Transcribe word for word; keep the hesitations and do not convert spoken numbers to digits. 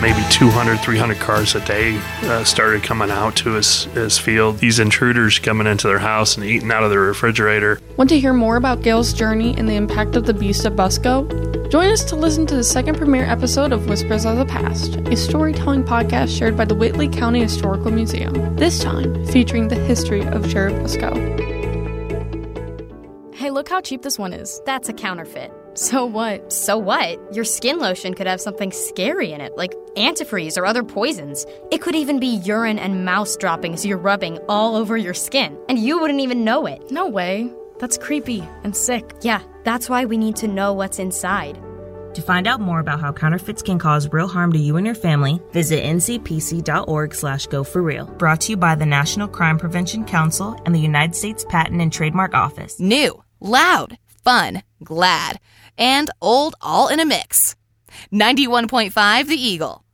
maybe two hundred, three hundred cars a day uh, started coming out to his, his field. These intruders coming into their house and eating out of their refrigerator. Want to hear more about Gail's journey and the impact of the Beast of Busco? Join us to listen to the second premiere episode of Whispers of the Past, a storytelling podcast shared by the Whitley County Historical Museum, this time featuring the history of Sheriff Busco. Hey, look how cheap this one is. That's a counterfeit. So what? So what? Your skin lotion could have something scary in it, like antifreeze or other poisons. It could even be urine and mouse droppings you're rubbing all over your skin, and you wouldn't even know it. No way. That's creepy and sick. Yeah, that's why we need to know what's inside. To find out more about how counterfeits can cause real harm to you and your family, visit n c p c dot org slash go for real. Brought to you by the National Crime Prevention Council and the United States Patent and Trademark Office. New, loud, fun, glad, and old all in a mix. ninety-one point five The Eagle.